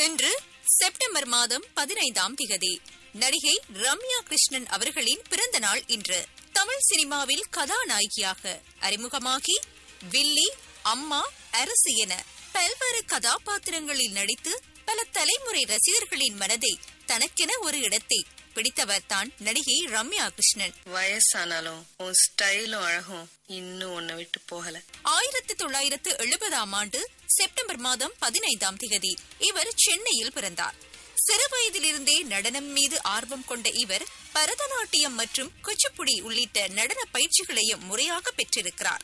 இன்று செப்டம்பர் மாதம் 15ஆம் திகதி நடிகை ரம்யா கிருஷ்ணன் அவர்களின் பிறந்த நாள் இன்று. தமிழ் சினிமாவில் கதாநாயகியாக அறிமுகமாகி வில்லி, அம்மா, அரசு என பல்வேறு கதாபாத்திரங்களில் நடித்து பல தலைமுறை ரசிகர்களின் மனதை தனக்கென ஒரு இடத்தை பிடித்தவர் தான் நடிகை ரம்யா கிருஷ்ணன். வயசானாலும் உன் ஸ்டைலும் அழகும் இன்னும் உன்னை விட்டு போகல. 1970ஆம் ஆண்டு செப்டம்பர் மாதம் 15ஆம் திகதி இவர் சென்னையில் பிறந்தார். சிறு வயதிலிருந்தே நடனம் மீது ஆர்வம் கொண்ட இவர் பரதநாட்டியம் மற்றும் குச்சிப்புடி உள்ளிட்ட நடன பயிற்சிகளையும் முறையாக பெற்றிருக்கிறார்.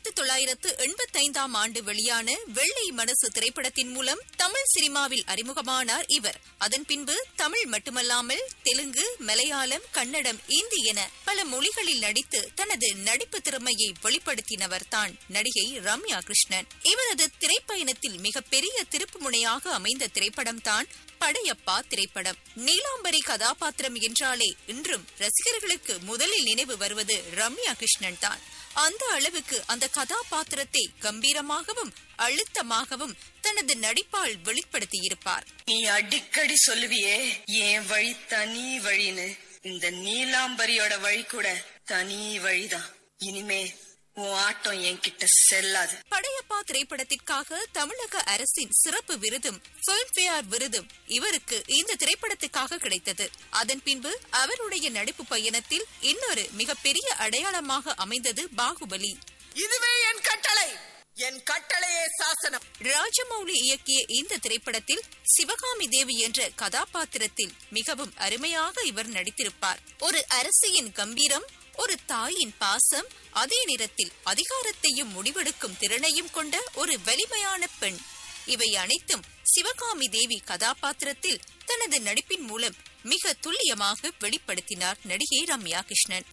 1985ஆம் ஆண்டு வெளியான வெள்ளை மனசு திரைப்படத்தின் மூலம் தமிழ் சினிமாவில் அறிமுகமானார் இவர். அதன் பின்பு தமிழ் மட்டுமல்லாமல் தெலுங்கு, மலையாளம், கன்னடம், இந்தி என பல மொழிகளில் நடித்து தனது நடிப்பு திறமையை வெளிப்படுத்தினவர் தான் நடிகை ரம்யா கிருஷ்ணன். இவரது திரைப்பயணத்தில் மிகப்பெரிய திருப்பு முனையாக அமைந்த திரைப்படம் தான் படையப்பா திரைப்படம். நீலாம்பரி கதாபாத்திரம் என்றாலே இன்றும் ரசிகர்களுக்கு முதலில் நினைவு வருவது ரம்யா கிருஷ்ணன் தான். அந்த அளவுக்கு அந்த கதாபாத்திரத்தை கம்பீரமாகவும் அழுத்தமாகவும் தனது நடிப்பால் வெளிப்படுத்தியிருப்பார். நீ அடிக்கடி சொல்லுவியே என் வழி தனி வழின்னு, இந்த நீலாம்பரியோட வழி கூட தனி வழிதான். இனிமே உன் ஆட்டம் என்கிட்ட செல்லாது. படையப்பா திரைப்படத்திற்காக தமிழக அரசின் சிறப்பு விருதும் பிலிம்பேர் விருதும் இவருக்கு இந்த திரைப்படத்துக்காக கிடைத்தது. அதன் பின்பு அவருடைய நடிப்பு பயணத்தில் இன்னொரு மிகப்பெரிய அடையாளமாக அமைந்தது பாகுபலி. இதுவே என் கட்டளை, என் கட்டளையே சாசனம். ராஜமௌலி இயக்கிய இந்த திரைப்படத்தில் சிவகாமி தேவி என்ற கதாபாத்திரத்தில் மிகவும் அருமையாக இவர் நடித்திருப்பார். ஒரு அரசியின் கம்பீரம், ஒரு தாயின் பாசம், அதே நேரத்தில் அதிகாரத்தையும் முடிவெடுக்கும் திறனையும் கொண்ட ஒரு வலிமையான பெண், இவை அனைத்தும் சிவகாமி தேவி கதாபாத்திரத்தில் தனது நடிப்பின் மூலம் மிக துல்லியமாக வெளிப்படுத்தினார் நடிகை ரம்யா கிருஷ்ணன்.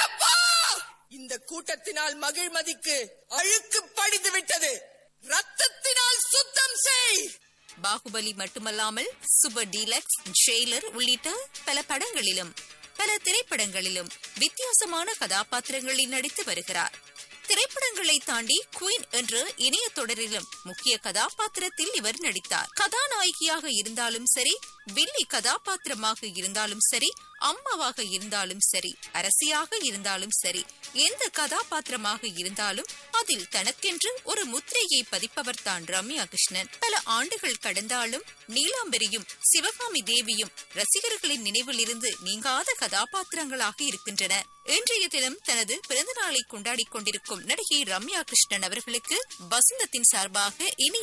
இந்த கூட்டத்தினால் மகிழ்மதிக்கு அழுக்கு படிந்து விட்டது. ரத்தத்தினால் சுத்தம் செய். பாகுபலி மட்டுமல்லாமல் சூப்பர் டீலக்ஸ், ஜெயிலர் உள்ளிட்ட பல படங்களிலும் பல திரைப்படங்களிலும் வித்தியாசமான கதாபாத்திரங்களில் நடித்து வருகிறார். திரைப்படங்களை தாண்டி குயின் என்ற இணைய தொடரிலும் முக்கிய கதாபாத்திரத்தில் இவர் நடித்தார். கதாநாயகியாக இருந்தாலும் சரி, வில்லி கதாபாத்திரமாக இருந்தாலும் சரி, அம்மாவாக இருந்தாலும் சரி, அரசியாக இருந்தாலும் சரி, எந்த கதாபாத்திரமாக இருந்தாலும் அதில் தனக்கென்று ஒரு முத்திரையை பதிப்பவர் தான் ரம்யா கிருஷ்ணன். பல ஆண்டுகள் கடந்தாலும் நீலாம்பரியும் சிவகாமி தேவியும் ரசிகர்களின் நினைவில் இருந்து நீங்காத கதாபாத்திரங்களாக இருக்கின்றன. இன்றைய தினம் தனது பிறந்த நாளை கொண்டாடிக் கொண்டிருக்கும் நடிகை ரம்யா கிருஷ்ணன் அவர்களுக்கு வசந்தத்தின் சார்பாக இனிய